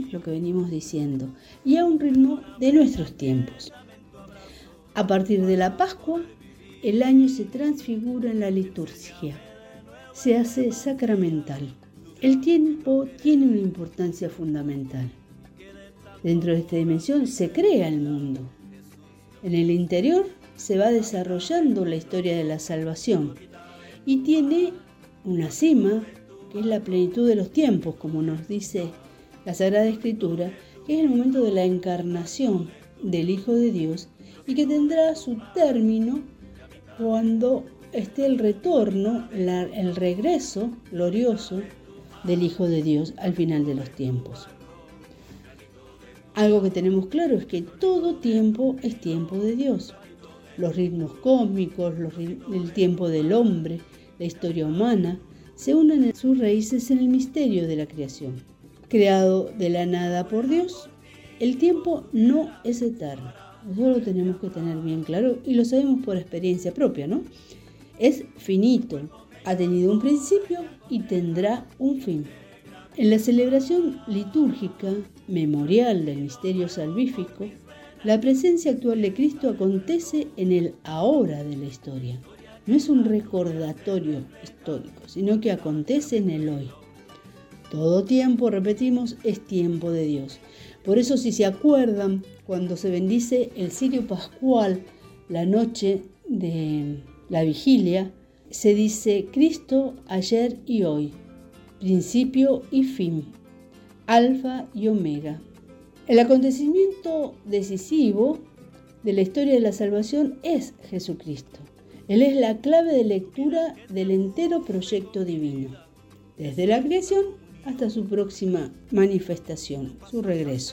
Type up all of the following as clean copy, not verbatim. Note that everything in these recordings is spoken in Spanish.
lo que venimos diciendo, y a un ritmo de nuestros tiempos. A partir de la Pascua, el año se transfigura en la liturgia, se hace sacramental. El tiempo tiene una importancia fundamental. Dentro de esta dimensión se crea el mundo. En el interior se va desarrollando la historia de la salvación y tiene una cima, que es la plenitud de los tiempos, como nos dice la Sagrada Escritura, que es el momento de la encarnación del Hijo de Dios y que tendrá su término cuando esté el retorno, el regreso glorioso del Hijo de Dios al final de los tiempos. Algo que tenemos claro es que todo tiempo es tiempo de Dios. Los ritmos cósmicos, el tiempo del hombre, la historia humana, se unen en sus raíces en el misterio de la creación. Creado de la nada por Dios, el tiempo no es eterno. Eso lo tenemos que tener bien claro y lo sabemos por experiencia propia, ¿no? Es finito, ha tenido un principio y tendrá un fin. En la celebración litúrgica memorial del misterio salvífico, la presencia actual de Cristo acontece en el ahora de la historia. No es un recordatorio histórico, sino que acontece en el hoy. Todo tiempo, repetimos, es tiempo de Dios. Por eso, si se acuerdan, cuando se bendice el cirio pascual, la noche de la vigilia, se dice Cristo ayer y hoy, principio y fin, alfa y omega. El acontecimiento decisivo de la historia de la salvación es Jesucristo. Él es la clave de lectura del entero proyecto divino, desde la creación hasta su próxima manifestación, su regreso.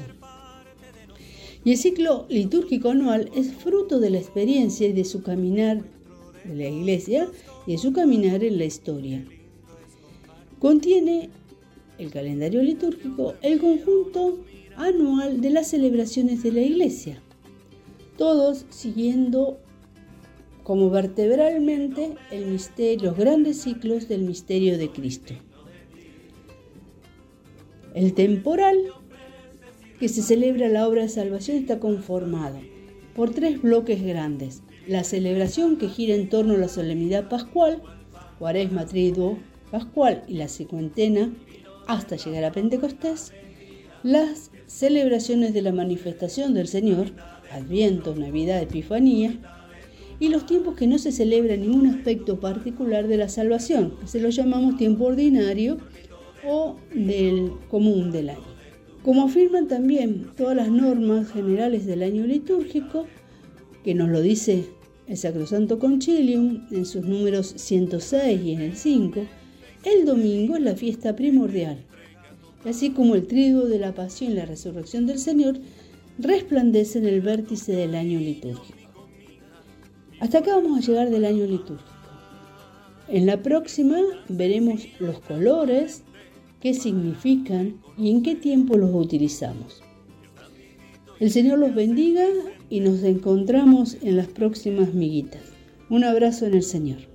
Y el ciclo litúrgico anual es fruto de la experiencia y de su caminar de la Iglesia y de su caminar en la historia. Contiene el calendario litúrgico el conjunto anual de las celebraciones de la Iglesia, todos siguiendo como vertebralmente el misterio, los grandes ciclos del misterio de Cristo. El temporal que se celebra la obra de salvación está conformado por 3 bloques grandes: la celebración que gira en torno a la solemnidad pascual, Cuaresma, Triduo Pascual y la cincuentena hasta llegar a Pentecostés, las celebraciones de la manifestación del Señor, Adviento, Navidad, Epifanía, y los tiempos que no se celebra ningún aspecto particular de la salvación, que se lo llamamos tiempo ordinario o del común del año. Como afirman también todas las normas generales del año litúrgico, que nos lo dice el Sacrosanto Concilium en sus números 106 y en el 5, el domingo es la fiesta primordial, así como el triduo de la pasión y la resurrección del Señor resplandece en el vértice del año litúrgico. Hasta acá vamos a llegar del año litúrgico. En la próxima veremos los colores, qué significan y en qué tiempo los utilizamos. El Señor los bendiga y nos encontramos en las próximas miguitas. Un abrazo en el Señor.